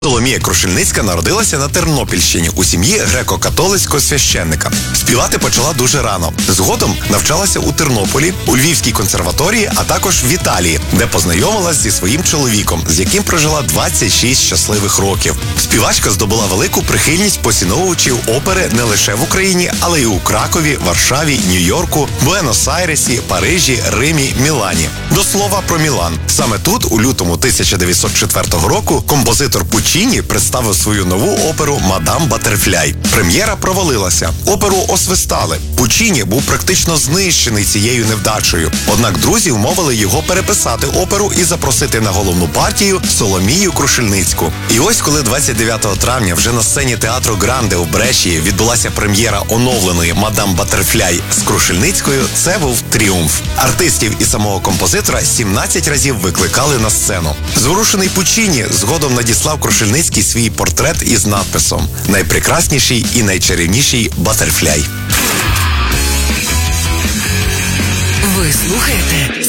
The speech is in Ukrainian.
Соломія Крушельницька народилася на Тернопільщині у сім'ї греко-католицького священника. Співати почала дуже рано. Згодом навчалася у Тернополі, у Львівській консерваторії, а також в Італії, де познайомилась зі своїм чоловіком, з яким прожила 26 щасливих років. Співачка здобула велику прихильність поціновувачів опери не лише в Україні, але й у Кракові, Варшаві, Нью-Йорку, Буенос-Айресі, Парижі, Римі, Мілані. До слова про Мілан. Саме тут, у лютому 1904 року, композитор Пуччіні представив свою нову оперу «Мадам Баттерфляй». Прем'єра провалилася. Оперу освистали. Пуччіні був практично знищений цією невдачею. Однак друзі вмовили його переписати оперу і запросити на головну партію Соломію Крушельницьку. І ось коли 29 травня вже на сцені театру Гранде у Брешії відбулася прем'єра оновленої «Мадам Баттерфляй» з Крушельницькою, це був тріумф. Артистів і самого композитора 17 разів викликали на сцену. Зворушений Пуччіні згодом надіслав Крушельницький свій портрет із надписом «Найпрекрасніший і найчарівніший Баттерфляй». Ви слухаєте